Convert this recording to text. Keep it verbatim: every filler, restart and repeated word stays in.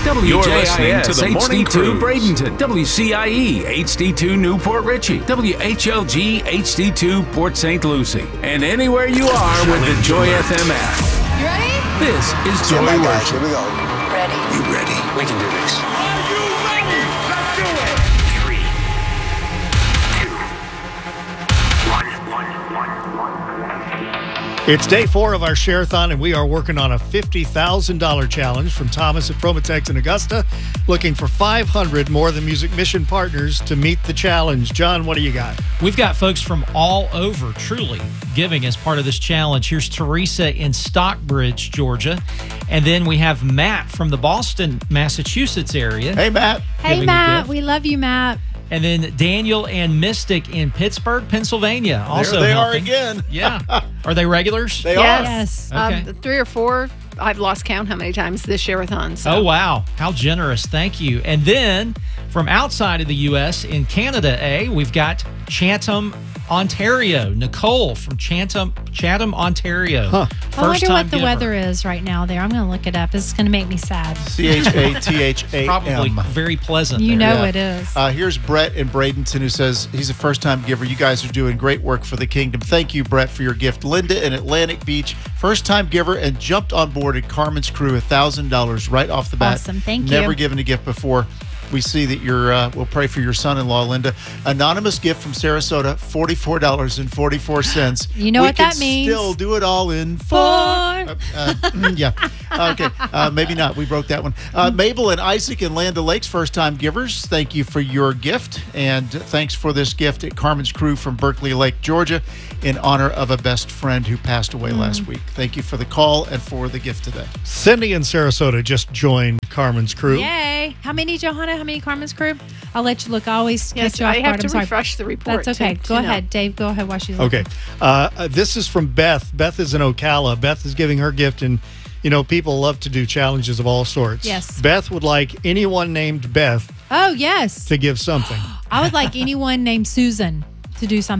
W J I S You're listening to the H D Morning two Cruise. Bradenton, W C I E H D two Newport Richey, W H L G H D two Port Saint Lucie, and anywhere you are with the Joy F M app. You ready? This is Joy Stand by, guys. Worship. Here we go. Ready. You ready? We can do this. It's day four of our Share-a-thon, and we are working on a fifty thousand dollars challenge from Thomas at Promotex in Augusta, looking for five hundred More Than Music Mission partners to meet the challenge. John, what do you got? We've got folks from all over, truly, giving as part of this challenge. Here's Teresa in Stockbridge, Georgia. And then we have Matt from the Boston, Massachusetts area. Hey, Matt. Hey, giving a Matt. gift. We love you, Matt. And then Daniel and Mystic in Pittsburgh, Pennsylvania. Also there they are helping. again. Yeah. Are they regulars? They Yes. are. Okay. Um, three or four. I've lost count how many times this share-a-thon. So. Oh, wow. How generous. Thank you. And then from outside of the U S, in Canada, eh, we've got Chatham, Ontario. Nicole from Chatham, Chatham, Ontario. Huh. I wonder First-time what the giver. weather is right now there. I'm going to look it up. This is going to make me sad. C H A T H A M. Probably very pleasant. You there. know Yeah. it is. Uh, here's Brett in Bradenton who says he's a first-time giver. You guys are doing great work for the kingdom. Thank you, Brett, for your gift. Linda in Atlantic Beach, first-time giver and jumped on board at Carmen's Crew, one thousand dollars right off the bat. Awesome. Thank you. Never given a gift before. We see that you're, uh, we'll pray for your son-in-law, Linda. Anonymous gift from Sarasota, forty-four dollars and forty-four cents. You know we what that can means. Still do it all in four. Four. Uh, uh, yeah. Okay. Uh, maybe not. We broke that one. Uh, Mabel and Isaac in Land O'Lakes, first-time givers. Thank you for your gift, and thanks for this gift at Carmen's Crew from Berkeley Lake, Georgia, in honor of a best friend who passed away last week. Thank you for the call and for the gift today. Cindy in Sarasota just joined Carmen's Crew. Yay. How many, Johanna? How many Carmen's Crew? I'll let you look. I always Yes, catch you off I guard. have to I'm sorry. refresh the report. That's okay. to- to Go know. ahead, Dave. Go ahead while she's looking. Okay. Uh, uh, this is from Beth. Beth is in Ocala. Beth is giving her gift, and, you know, people love to do challenges of all sorts. Yes. Beth would like anyone named Beth Oh, yes. to give something. I would like anyone named Susan to do something.